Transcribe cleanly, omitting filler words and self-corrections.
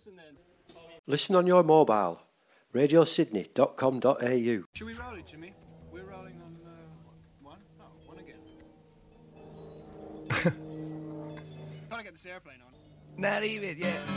listen then. Listen on your mobile. radiosydney.com.au. Should we roll it, Jimmy? We're rolling on one. Oh, one again. Gotta get this airplane on. Not even, yeah.